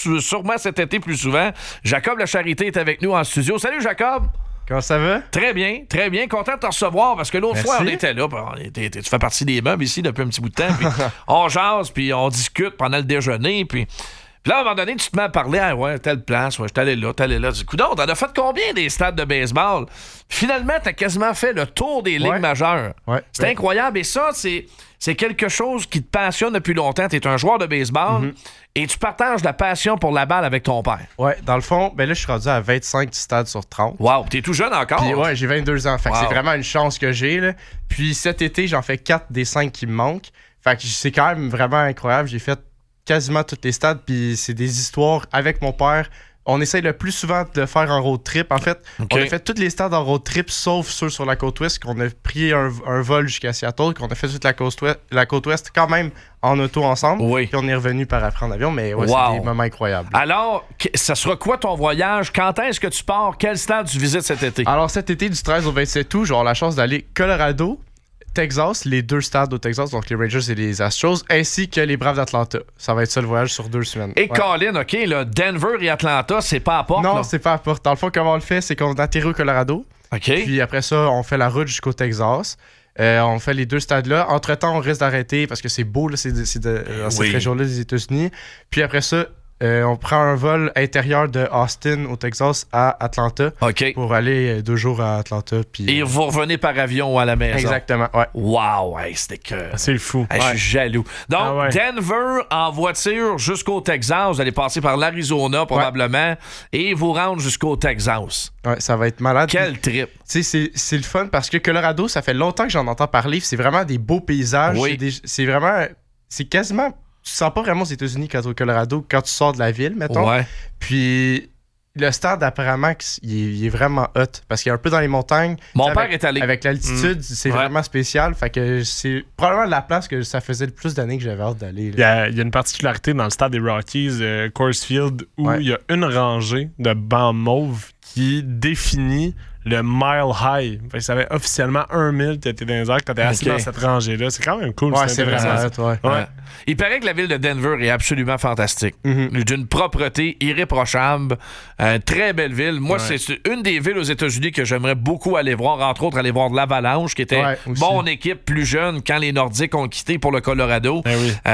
sûrement cet été plus souvent. Jacob Lacharité est avec nous en studio. Salut, Jacob! Comment ça va? Très bien, très bien. Content de te recevoir parce que l'autre Merci. fois, on était là. Tu fais partie des meubles ici depuis un petit bout de temps. Puis on jase, puis on discute pendant le déjeuner. Puis là, à un moment donné, tu te mets à parler. Ah ouais, telle place, ouais, je t'allais là. Tu dis, coudonc, t'en as fait combien des stades de baseball? Finalement, t'as quasiment fait le tour des ligues majeures. Ouais. C'est incroyable. Et ça, c'est quelque chose qui te passionne depuis longtemps. Tu es un joueur de baseball et tu partages la passion pour la balle avec ton père. Ouais, dans le fond, là, je suis rendu à 25 stades sur 30. Wow, t'es tout jeune encore. Puis ouais, j'ai 22 ans. Fait que Wow. c'est vraiment une chance que j'ai, là. Puis cet été, j'en fais 4 des 5 qui me manquent. Fait que c'est quand même vraiment incroyable. J'ai fait quasiment tous les stades, puis c'est des histoires avec mon père. On essaye le plus souvent de faire en road trip. En fait, on a fait tous les stades en road trip, sauf ceux sur la côte ouest, qu'on a pris un vol jusqu'à Seattle, qu'on a fait toute la côte ouest quand même en auto ensemble. Oui. Puis on est revenu par après en avion, mais ouais, Wow. c'est des moments incroyables. Alors, ça sera quoi ton voyage? Quand est-ce que tu pars? Quel stade tu visites cet été? Alors cet été, du 13 au 27 août, j'aurai la chance d'aller Colorado, Texas, les 2 stades au Texas, donc les Rangers et les Astros, ainsi que les Braves d'Atlanta. Ça va être ça le voyage sur 2 semaines. Et Ouais. Colin, OK, là, Denver et Atlanta, c'est pas à porte, Non, là. c'est pas à porte. Dans le fond, comment on le fait, c'est qu'on atterrit au Colorado, OK. puis après ça, on fait la route jusqu'au Texas. On fait les 2 stades-là. Entre-temps, on risque d'arrêter parce que c'est beau, là, c'est dans cette Oui. région-là des États-Unis. Puis après ça, on prend un vol intérieur de Austin au Texas à Atlanta OK. pour aller 2 jours à Atlanta. Puis, Et vous revenez par avion à la maison. exactement, ouais. Wow, hey, c'était que... C'est le fou. Hey, je suis jaloux. Donc, Ah ouais. Denver en voiture jusqu'au Texas. Vous allez passer par l'Arizona probablement et vous rendre jusqu'au Texas. Ouais, ça va être malade. Quel trip. Tu sais, c'est le fun parce que Colorado, ça fait longtemps que j'en entends parler. C'est vraiment des beaux paysages. Oui. C'est vraiment... C'est quasiment... Tu sens pas vraiment aux États-Unis quand tu es au Colorado, quand tu sors de la ville, mettons. Ouais. Puis le stade, apparemment, il est vraiment hot parce qu'il est un peu dans les montagnes. Mon Tu sais, père avec, est allé. Avec l'altitude, c'est Ouais. vraiment spécial. Fait que c'est probablement la place que ça faisait le plus d'années que j'avais hâte d'aller. Il y a une particularité dans le stade des Rockies, Coors Field, où Ouais. il y a une rangée de bancs mauves qui définit le mile high. Fait que ça fait officiellement 1 mile que t'es dans les airs quand t'es assis Ok. dans cette rangée-là. C'est quand même cool. Ouais, c'est intéressant. vraiment hot, ouais. Ouais. Il paraît que la ville de Denver est absolument fantastique. D'une propreté irréprochable. Très belle ville. Moi, Ouais. c'est une des villes aux États-Unis que j'aimerais beaucoup aller voir. Entre autres, aller voir de l'Avalanche, qui était Ouais, aussi. mon équipe plus jeune quand les Nordiques ont quitté pour le Colorado. Ben oui.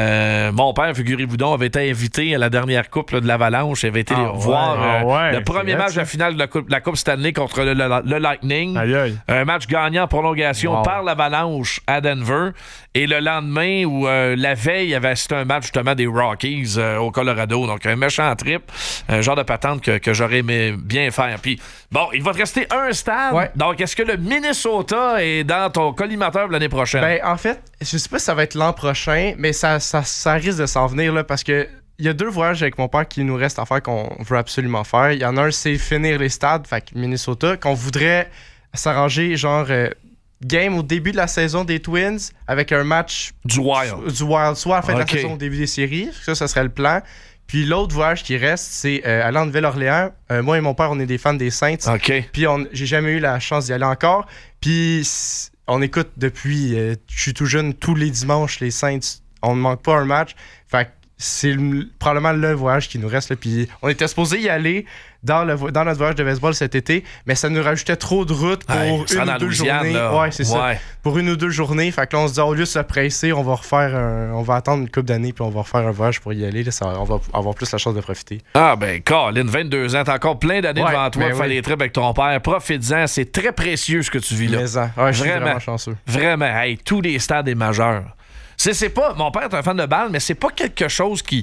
Mon père, figurez-vous donc, avait été invité à la dernière coupe là, de l'Avalanche. Il avait été voir ouais, le premier c'est match vrai, de la finale de la Coupe Stanley contre le Lightning. Aïe, aïe. Un match gagnant en prolongation Wow. par l'Avalanche à Denver. Et le lendemain, ou la veille, il avait assisté un match justement des Rockies au Colorado. Donc, un méchant trip. Un genre de patente que j'aurais aimé bien faire. Puis, bon, il va te rester un stade. Ouais. Donc, est-ce que le Minnesota est dans ton collimateur de l'année prochaine? Ben, en fait, je sais pas si ça va être l'an prochain, mais ça risque de s'en venir là, parce que il y a 2 voyages avec mon père qui nous restent à faire qu'on veut absolument faire. Il y en a un, c'est finir les stades, fait que Minnesota, qu'on voudrait s'arranger genre game au début de la saison des Twins avec un match Du Wild. soit à la fin de la Ok. saison au début des séries. Ça serait le plan. Puis l'autre voyage qui reste, c'est aller en Nouvelle-Orléans. Moi et mon père, on est des fans des Saints. OK. Puis j'ai jamais eu la chance d'y aller encore. Puis on écoute depuis, je suis tout jeune, tous les dimanches, les Saints. On ne manque pas un match. Fait que c'est probablement le voyage qui nous reste. Là. Puis on était supposé y aller dans notre voyage de baseball cet été, mais ça nous rajoutait trop de route pour Hey, ça une dans ou 2 Louisiane, journées. là. Ouais, c'est ça. Ouais. Pour 1 ou 2 journées. Fait que là, on se dit, au lieu de se presser, on va attendre une couple d'années, puis on va refaire un voyage pour y aller. Là, on va avoir plus la chance de profiter. Ah ben, Colin, 22 ans, t'as encore plein d'années Ouais, devant toi ben pour faire oui. des trips avec ton père. Profites-en, c'est très précieux ce que tu vis là. Mais ouais, je suis Vraiment. vraiment chanceux. Vraiment, hey, tous les stades est majeurs. C'est pas, mon père est un fan de balle, mais c'est pas quelque chose qui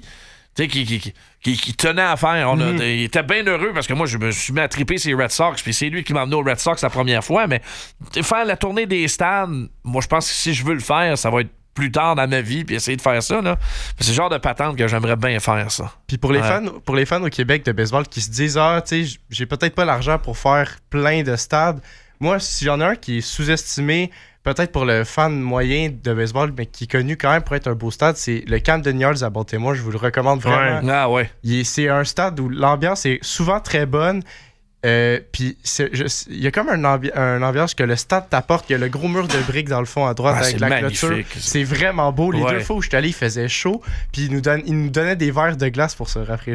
tenait à faire. Il était bien heureux parce que moi, je me suis mis à triper ses Red Sox, puis c'est lui qui m'a emmené aux Red Sox la première fois, mais faire la tournée des stades, moi, je pense que si je veux le faire, ça va être plus tard dans ma vie, puis essayer de faire ça, là. C'est le genre de patente que j'aimerais bien faire, ça. Puis pour les fans au Québec de baseball qui se disent, tu sais, j'ai peut-être pas l'argent pour faire plein de stades. Moi, si j'en ai un qui est sous-estimé, peut-être pour le fan moyen de baseball, mais qui est connu quand même pour être un beau stade, c'est le Camden Yards à Baltimore. Je vous le recommande vraiment. Ouais. Ah ouais. C'est un stade où l'ambiance est souvent très bonne. Puis il y a comme un ambiance que le stade t'apporte. Il y a le gros mur de briques dans le fond à droite avec c'est la magnifique. clôture. C'est vraiment beau. Les Ouais. 2 fois où je suis allé, il faisait chaud. Puis il nous donnait des verres de glace pour se rafraîchir.